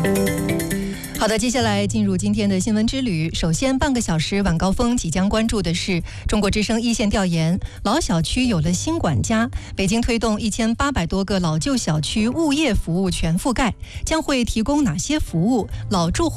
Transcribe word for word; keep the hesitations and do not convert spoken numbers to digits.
好的，接下来进入今天的新闻之旅。首先，半个小时晚高峰即将关注的是中国之声一线调研：老小区有了新管家，北京推动一千八百多个老旧小区物业服务全覆盖，将会提供哪些服务？老住户